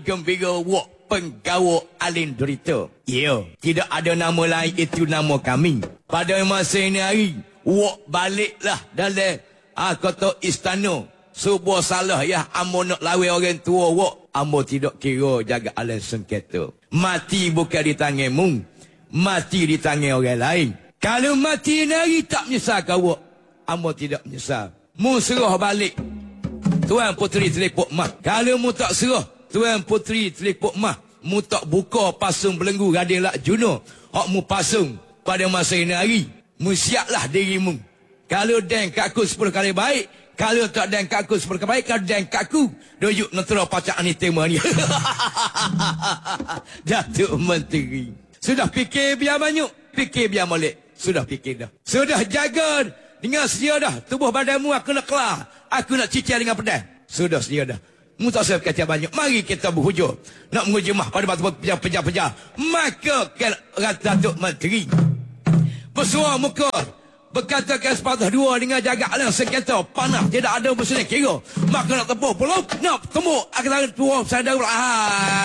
gembira wak penggawa alin derita. Ya, tidak ada nama lain, itu nama kami. Pada masa ini hari, wak baliklah dalam kata istana. Sebuah salah ya, amo nak lawan orang tua wak. Amo tidak kira jaga alam sengketa. Mati bukan di tanganmu, mati di tangan orang lain. Kalau mati hari tak menyesal kau wak, amo tidak menyesal. Mu serah balik Tuan Puteri Telepok Mah. Kalau mu tak serah Tuan Puteri Telepok Mah, mu tak buka pasung belenggu Radin Lak Juno, hak mu pasung pada masa ini hari, mu siaplah dirimu. Kalau dan kaku 10 kali baik, kalau tak dan kaku 10 kali baik, kalau dan kaku doyuk netera pacak ni tema ni. Datuk Menteri sudah fikir biar banyak, fikir biar molek. Sudah fikir dah, sudah jaga dengan sedia dah. Tubuh badanmu aku nak kelah, aku nak cicil dengan pedang. Sudah sedia dah. Mu tak usah kata banyak. Mari kita berhujur nak menghujumah pada batu pejah-pejah. Maka Datuk Menteri bersuara muka, berkatakan sepatah dua dengan jaga alam sengketa panah, tidak ada berseling kira. Maka nak tepuk belum nak temu akan tua sadar.